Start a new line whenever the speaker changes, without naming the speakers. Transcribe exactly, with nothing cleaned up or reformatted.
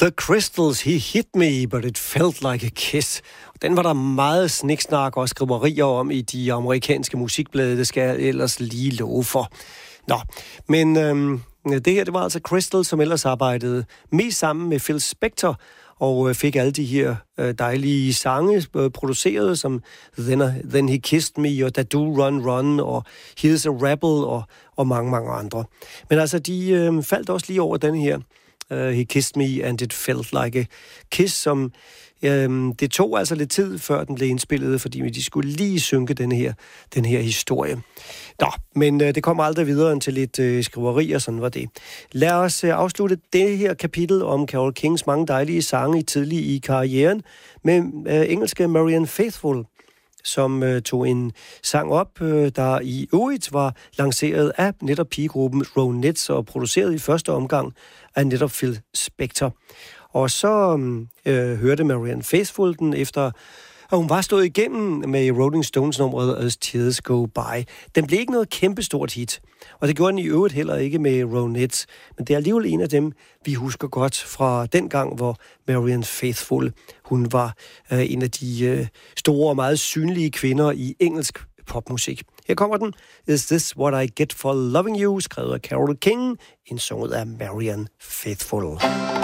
The Crystals, he hit me, but it felt like a kiss. Den var der meget sniksnak og skriverier om i de amerikanske musikblade, det skal jeg ellers lige love for. Nå, men øhm, det her, det var altså Crystals, som ellers arbejdede mest sammen med Phil Spector, og fik alle de her øh, dejlige sange øh, produceret, som Then, Then He Kissed Me, og Da Do Run Run, og Here's a Rebel, og, og mange, mange andre. Men altså, de øh, faldt også lige over den her, uh, He Kissed Me, and It Felt Like a Kiss, som øh, det tog altså lidt tid, før den blev indspillet, fordi de skulle lige synke den her, den her historie. Nå, men øh, det kommer aldrig videre end til lidt øh, skriveri, og sådan var det. Lad os øh, afslutte det her kapitel om Carole Kings mange dejlige sange i tidlig i karrieren med øh, engelske Marianne Faithfull, som øh, tog en sang op, øh, der i øvrigt var lanceret af netop pigegruppen Ronettes og produceret i første omgang af netop Phil Spector. Og så øh, hørte Marianne Faithfull den efter, og hun var stået igennem med Rolling Stones-nummeret As Tears Go By. Den blev ikke noget kæmpestort hit, og det gjorde den i øvrigt heller ikke med Ronettes. Men det er alligevel en af dem, vi husker godt fra den gang, hvor Marianne Faithfull, hun var øh, en af de øh, store og meget synlige kvinder i engelsk popmusik. Her kommer den. Is This What I Get For Loving You, skrevet af Carole King, indsunget af Marianne Faithfull.